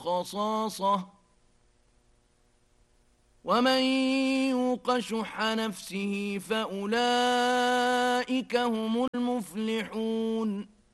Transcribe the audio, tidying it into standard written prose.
خصاصة ومن يوق شح نفسه فأولئك هم المفلحون